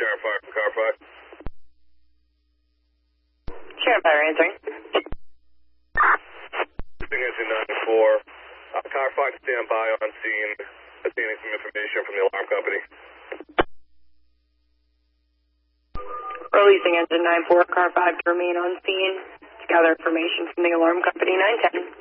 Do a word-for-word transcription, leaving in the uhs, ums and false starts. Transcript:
Sheriff Fire from Car five. Sheriff Fire answering. Releasing engine nine four. Uh, Car five stand by on scene, obtaining some information from the alarm company. Releasing engine nine four, Car five to remain on scene to gather information from the alarm company. nine ten.